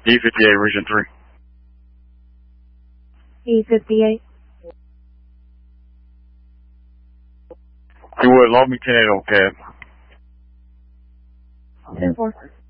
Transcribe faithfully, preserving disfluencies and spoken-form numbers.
E fifty-eight, Region three. E fifty-eight. You would, load me ten eight on cab. ten four.